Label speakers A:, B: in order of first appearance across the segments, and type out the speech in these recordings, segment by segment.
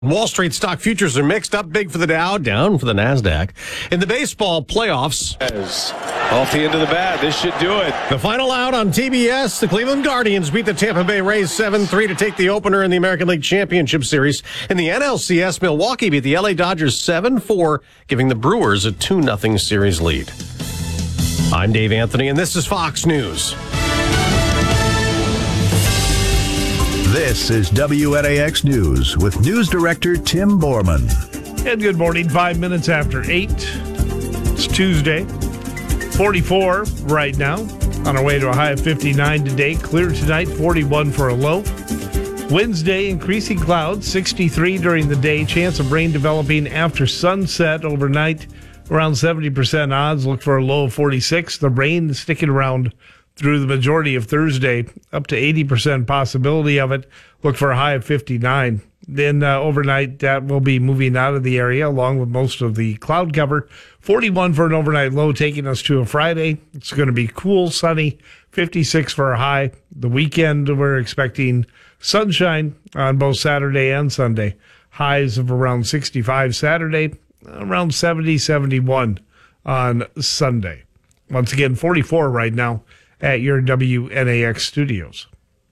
A: Wall Street stock futures are mixed, up big for the Dow, down for the NASDAQ. In the baseball playoffs,
B: off the end of the bat, this should do it.
A: The final out on TBS, the Cleveland Guardians beat the Tampa Bay Rays 7-3 to take the opener in the American League Championship Series. In the NLCS, Milwaukee beat the LA Dodgers 7-4, giving the Brewers a 2-0 series lead. I'm Dave Anthony, and this is Fox News.
C: This is WNAX News with News Director Tim Borman.
D: And good morning, 5 minutes after 8. It's Tuesday, 44 right now. On our way to a high of 59 today. Clear tonight, 41 for a low. Wednesday, increasing clouds, 63 during the day. Chance of rain developing after sunset overnight. Around 70% odds. Look for a low of 46. The rain sticking around through the majority of Thursday, up to 80% possibility of it. Look for a high of 59. Then overnight, that will be moving out of the area along with most of the cloud cover. 41 for an overnight low, taking us to a Friday. It's going to be cool, sunny, 56 for a high. The weekend, we're expecting sunshine on both Saturday and Sunday. Highs of around 65 Saturday, around 70, 71 on Sunday. Once again, 44 right now at your WNAX studios.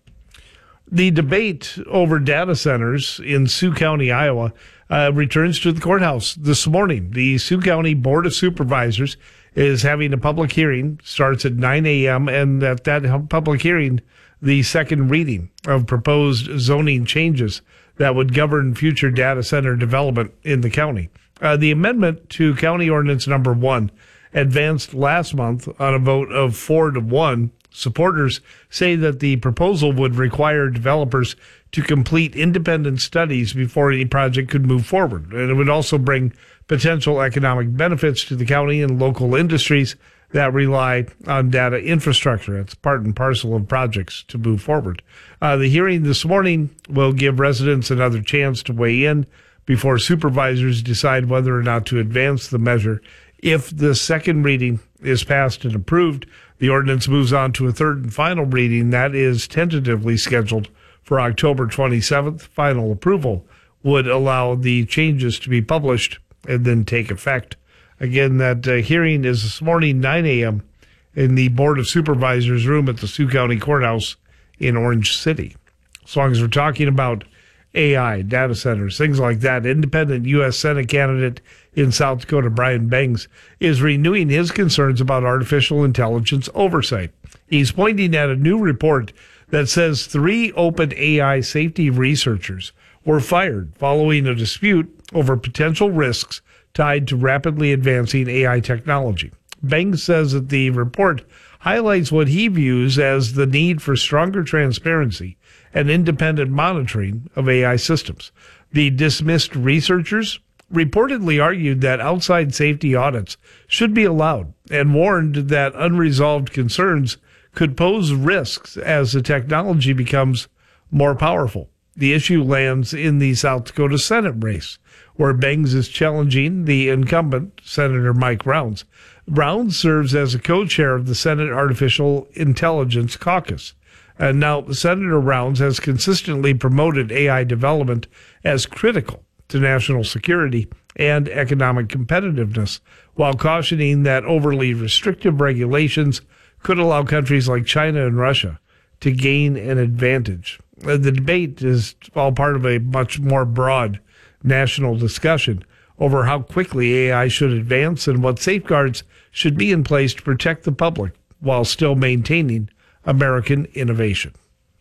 D: The debate over data centers in Sioux County, Iowa, returns to the courthouse this morning. The Sioux County Board of Supervisors is having a public hearing, starts at 9 a.m., and at that public hearing, the second reading of proposed zoning changes that would govern future data center development in the county. The amendment to County Ordinance Number 1 advanced last month on a vote of 4-1. Supporters say that the proposal would require developers to complete independent studies before any project could move forward. And it would also bring potential economic benefits to the county and local industries that rely on data infrastructure. It's part and parcel of projects to move forward. The hearing this morning will give residents another chance to weigh in before supervisors decide whether or not to advance the measure. If the second reading is passed and approved, the ordinance moves on to a third and final reading that is tentatively scheduled for October 27th. Final approval would allow the changes to be published and then take effect. Again, that hearing is this morning, 9 a.m. in the Board of Supervisors room at the Sioux County Courthouse in Orange City. As long as we're talking about AI, data centers, things like that, independent U.S. Senate candidate in South Dakota, Brian Bangs, is renewing his concerns about artificial intelligence oversight. He's pointing at a new report that says 3 open AI safety researchers were fired following a dispute over potential risks tied to rapidly advancing AI technology. Bangs says that the report highlights what he views as the need for stronger transparency and independent monitoring of AI systems. The dismissed researchers reportedly argued that outside safety audits should be allowed and warned that unresolved concerns could pose risks as the technology becomes more powerful. The issue lands in the South Dakota Senate race, where Bangs is challenging the incumbent, Senator Mike Rounds. Rounds serves as a co-chair of the Senate Artificial Intelligence Caucus. And now Senator Rounds has consistently promoted AI development as critical to national security and economic competitiveness, while cautioning that overly restrictive regulations could allow countries like China and Russia to gain an advantage. The debate is all part of a much more broad national discussion over how quickly AI should advance and what safeguards should be in place to protect the public while still maintaining American innovation.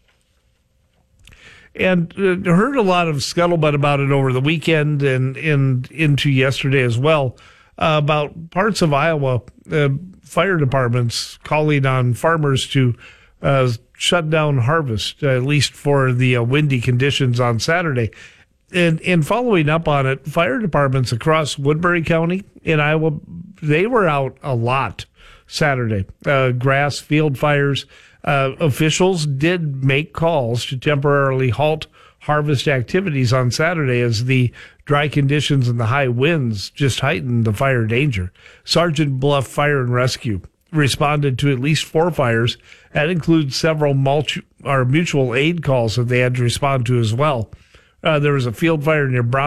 D: And heard a lot of scuttlebutt about it over the weekend and into yesterday as well, about parts of Iowa fire departments calling on farmers to shut down harvest, at least for the windy conditions on Saturday. And following up on it, fire departments across Woodbury County in Iowa, they were out a lot Saturday. Grass field fires. Officials did make calls to temporarily halt harvest activities on Saturday as the dry conditions and the high winds just heightened the fire danger. Sergeant Bluff Fire and Rescue responded to at least 4 fires. That includes several mutual aid calls that they had to respond to as well. There was a field fire near Brown.